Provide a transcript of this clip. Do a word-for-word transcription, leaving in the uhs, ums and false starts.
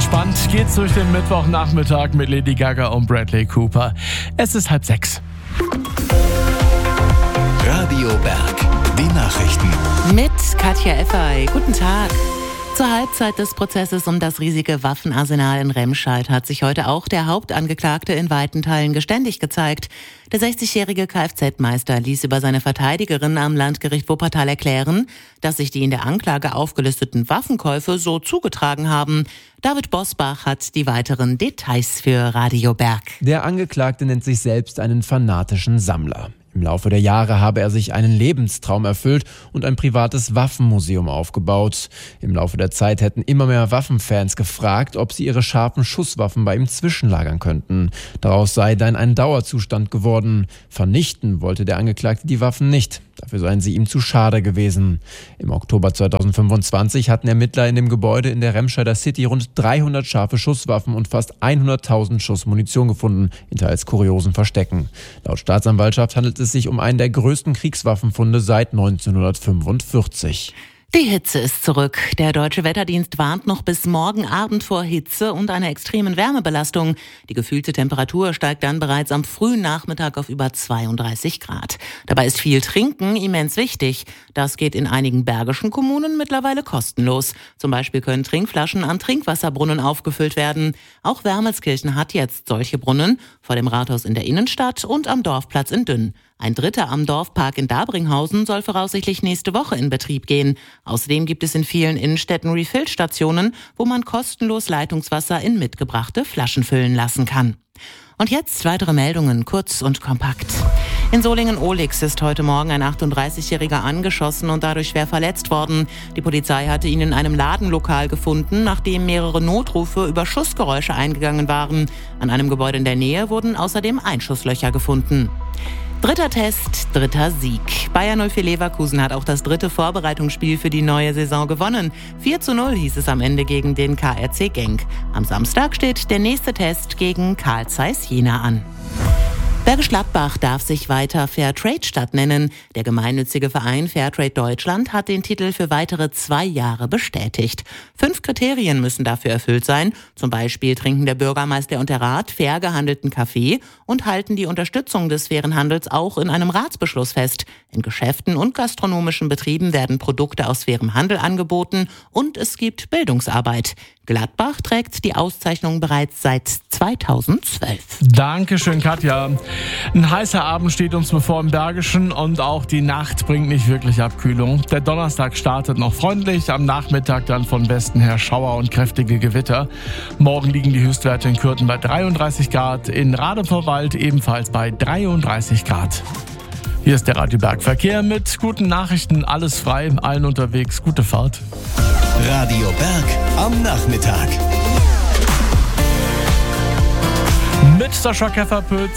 entspannt geht's durch den Mittwochnachmittag mit Lady Gaga und Bradley Cooper. Es ist halb sechs. Radio Berg, die Nachrichten. Mit Katja Effey. Guten Tag. Zur Halbzeit des Prozesses um das riesige Waffenarsenal in Remscheid hat sich heute auch der Hauptangeklagte in weiten Teilen geständig gezeigt. Der sechzigjährige Kfz-Meister ließ über seine Verteidigerin am Landgericht Wuppertal erklären, dass sich die in der Anklage aufgelisteten Waffenkäufe so zugetragen haben. David Bosbach hat die weiteren Details für Radio Berg. Der Angeklagte nennt sich selbst einen fanatischen Sammler. Im Laufe der Jahre habe er sich einen Lebenstraum erfüllt und ein privates Waffenmuseum aufgebaut. Im Laufe der Zeit hätten immer mehr Waffenfans gefragt, ob sie ihre scharfen Schusswaffen bei ihm zwischenlagern könnten. Daraus sei dann ein Dauerzustand geworden. Vernichten wollte der Angeklagte die Waffen nicht. Dafür seien sie ihm zu schade gewesen. Im Oktober zweitausendfünfundzwanzig hatten Ermittler in dem Gebäude in der Remscheider City rund dreihundert scharfe Schusswaffen und fast hunderttausend Schuss Munition gefunden, in teils kuriosen Verstecken. Laut Staatsanwaltschaft handelt es sich um einen der größten Kriegswaffenfunde seit neunzehnhundertfünfundvierzig. Die Hitze ist zurück. Der Deutsche Wetterdienst warnt noch bis morgen Abend vor Hitze und einer extremen Wärmebelastung. Die gefühlte Temperatur steigt dann bereits am frühen Nachmittag auf über zweiunddreißig Grad. Dabei ist viel Trinken immens wichtig. Das geht in einigen bergischen Kommunen mittlerweile kostenlos. Zum Beispiel können Trinkflaschen an Trinkwasserbrunnen aufgefüllt werden. Auch Wermelskirchen hat jetzt solche Brunnen, vor dem Rathaus in der Innenstadt und am Dorfplatz in Dünn. Ein dritter am Dorfpark in Dabringhausen soll voraussichtlich nächste Woche in Betrieb gehen. Außerdem gibt es in vielen Innenstädten Refill-Stationen, wo man kostenlos Leitungswasser in mitgebrachte Flaschen füllen lassen kann. Und jetzt weitere Meldungen, kurz und kompakt. In Solingen-Ohlix ist heute Morgen ein achtunddreißigjähriger angeschossen und dadurch schwer verletzt worden. Die Polizei hatte ihn in einem Ladenlokal gefunden, nachdem mehrere Notrufe über Schussgeräusche eingegangen waren. An einem Gebäude in der Nähe wurden außerdem Einschusslöcher gefunden. Dritter Test, dritter Sieg. Bayer null vier Leverkusen hat auch das dritte Vorbereitungsspiel für die neue Saison gewonnen. vier zu null hieß es am Ende gegen den K R C Genk. Am Samstag steht der nächste Test gegen Carl Zeiss Jena an. Bergisch Gladbach darf sich weiter Fairtrade-Stadt nennen. Der gemeinnützige Verein Fairtrade Deutschland hat den Titel für weitere zwei Jahre bestätigt. Fünf Kriterien müssen dafür erfüllt sein. Zum Beispiel trinken der Bürgermeister und der Rat fair gehandelten Kaffee und halten die Unterstützung des fairen Handels auch in einem Ratsbeschluss fest. In Geschäften und gastronomischen Betrieben werden Produkte aus fairem Handel angeboten und es gibt Bildungsarbeit. Gladbach trägt die Auszeichnung bereits seit zweitausendzwölf. Dankeschön, Katja. Ein heißer Abend steht uns bevor im Bergischen und auch die Nacht bringt nicht wirklich Abkühlung. Der Donnerstag startet noch freundlich, am Nachmittag dann von Westen her Schauer und kräftige Gewitter. Morgen liegen die Höchstwerte in Kürten bei dreiunddreißig Grad, in Radevorwald ebenfalls bei dreiunddreißig Grad. Hier ist der Radio Berg Verkehr mit guten Nachrichten, alles frei, allen unterwegs, gute Fahrt. Radio Berg am Nachmittag. Mit Sascha Kefferpütz.